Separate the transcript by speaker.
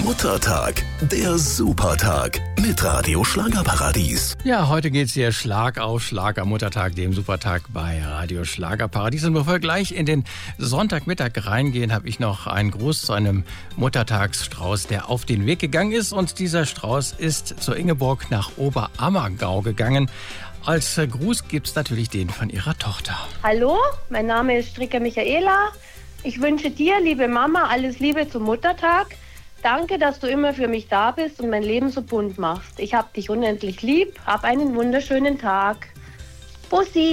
Speaker 1: Muttertag, der Supertag mit Radio Schlagerparadies.
Speaker 2: Ja, heute geht's hier Schlag auf Schlag am Muttertag, dem Supertag bei Radio Schlagerparadies. Und bevor wir gleich in den Sonntagmittag reingehen, habe ich noch einen Gruß zu einem Muttertagsstrauß, der auf den Weg gegangen ist. Und dieser Strauß ist zur Ingeborg nach Oberammergau gegangen. Als Gruß gibt's natürlich den von ihrer Tochter.
Speaker 3: Hallo, mein Name ist Stricker Michaela. Ich wünsche dir, liebe Mama, alles Liebe zum Muttertag. Danke, dass du immer für mich da bist und mein Leben so bunt machst. Ich hab dich unendlich lieb. Hab einen wunderschönen Tag. Bussi!